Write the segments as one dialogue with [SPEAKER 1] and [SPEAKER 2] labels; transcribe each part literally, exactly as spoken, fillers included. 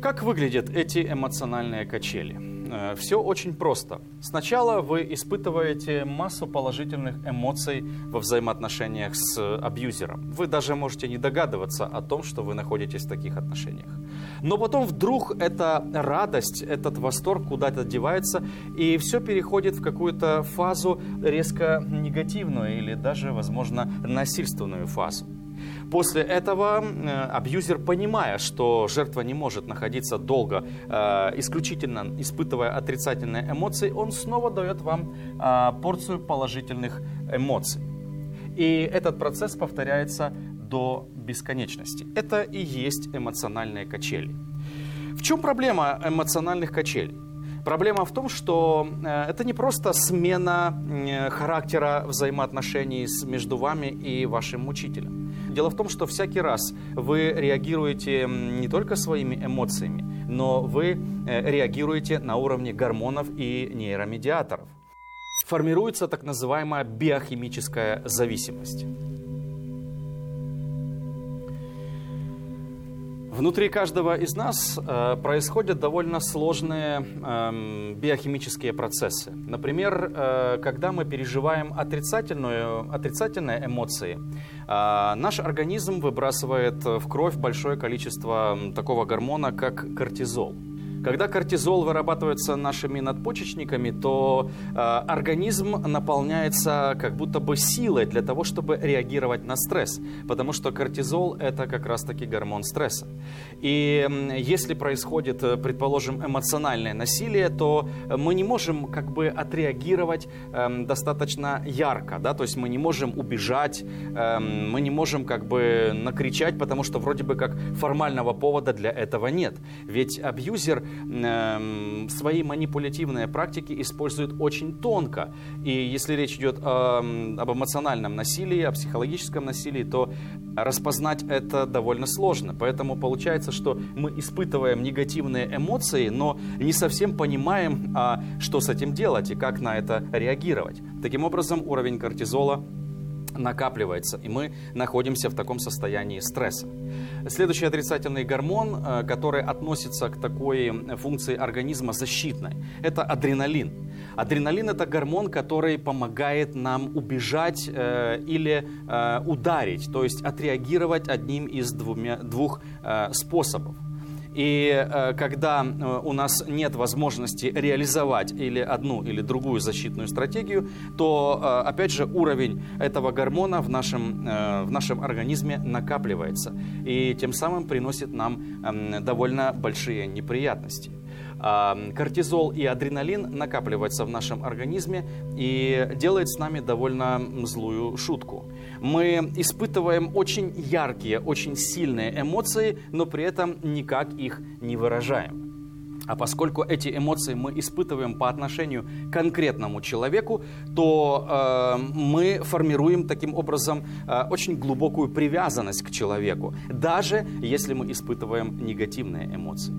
[SPEAKER 1] Как выглядят эти эмоциональные качели? Все очень просто. Сначала вы испытываете массу положительных эмоций во взаимоотношениях с абьюзером. Вы даже можете не догадываться о том, что вы находитесь в таких отношениях. Но потом вдруг эта радость, этот восторг куда-то девается, и все переходит в какую-то фазу резко негативную или даже, возможно, насильственную фазу. После этого э, абьюзер, понимая, что жертва не может находиться долго, э, исключительно испытывая отрицательные эмоции, он снова дает вам э, порцию положительных эмоций. И этот процесс повторяется до бесконечности. Это и есть эмоциональные качели. В чем проблема эмоциональных качелей? Проблема в том, что это не просто смена характера взаимоотношений между вами и вашим мучителем. Дело в том, что всякий раз вы реагируете не только своими эмоциями, но вы реагируете на уровне гормонов и нейромедиаторов. Формируется так называемая биохимическая зависимость. Внутри каждого из нас э, происходят довольно сложные э, биохимические процессы. Например, э, когда мы переживаем отрицательную, отрицательные эмоции, э, наш организм выбрасывает в кровь большое количество такого гормона, как кортизол. Когда кортизол вырабатывается нашими надпочечниками, то э, организм наполняется как будто бы силой для того, чтобы реагировать на стресс, потому что кортизол – это как раз-таки гормон стресса. И э, если происходит, предположим, эмоциональное насилие, то мы не можем как бы отреагировать э, достаточно ярко, да? То есть мы не можем убежать, э, мы не можем как бы накричать, потому что вроде бы как формального повода для этого нет. Ведь абьюзер свои манипулятивные практики используют очень тонко. И если речь идет о, об эмоциональном насилии, о психологическом насилии, то распознать это довольно сложно. Поэтому получается, что мы испытываем негативные эмоции, но не совсем понимаем, а что с этим делать и как на это реагировать. Таким образом, уровень кортизола накапливается, и мы находимся в таком состоянии стресса. Следующий отрицательный гормон, который относится к такой функции организма защитной, это адреналин. Адреналин – это гормон, который помогает нам убежать э, или э, ударить, то есть отреагировать одним из двумя, двух э, способов. И э, когда э, у нас нет возможности реализовать или одну, или другую защитную стратегию, то, э, опять же, уровень этого гормона в нашем, э, в нашем организме накапливается. И тем самым приносит нам э, довольно большие неприятности. Э, кортизол и адреналин накапливаются в нашем организме и делает с нами довольно злую шутку. Мы испытываем очень яркие, очень сильные эмоции, но при этом никак их не выражаем. А поскольку эти эмоции мы испытываем по отношению к конкретному человеку, то э, мы формируем таким образом э, очень глубокую привязанность к человеку, даже если мы испытываем негативные эмоции.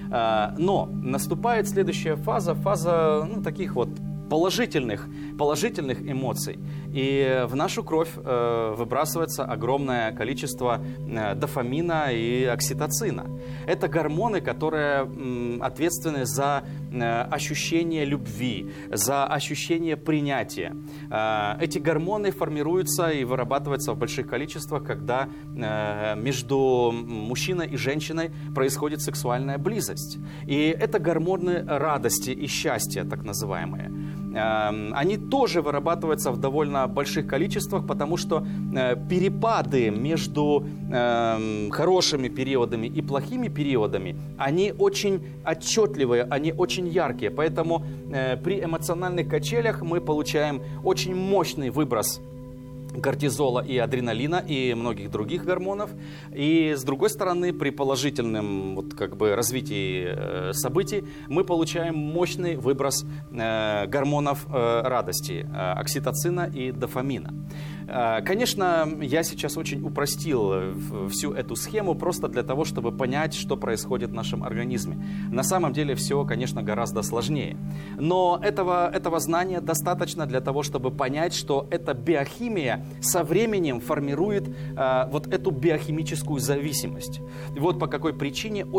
[SPEAKER 1] Э, но наступает следующая фаза, фаза ну, таких вот положительных, положительных эмоций. И в нашу кровь э, выбрасывается огромное количество э, дофамина и окситоцина. Это гормоны, которые э, ответственны за э, ощущение любви, за ощущение принятия. Э, эти гормоны формируются и вырабатываются в больших количествах, когда э, между мужчиной и женщиной происходит сексуальная близость. И это гормоны радости и счастья, так называемые. Они тоже вырабатываются в довольно больших количествах, потому что перепады между хорошими периодами и плохими периодами, они очень отчетливые, они очень яркие. Поэтому при эмоциональных качелях мы получаем очень мощный выброс кортизола и адреналина и многих других гормонов. И с другой стороны, при положительном вот, как бы, развитии э, событий мы получаем мощный выброс э, гормонов э, радости, э, окситоцина и дофамина. Э, конечно, я сейчас очень упростил всю эту схему просто для того, чтобы понять, что происходит в нашем организме. На самом деле все, конечно, гораздо сложнее. Но этого, этого знания достаточно для того, чтобы понять, что эта биохимия со временем формирует э, вот эту биохимическую зависимость. И вот по какой причине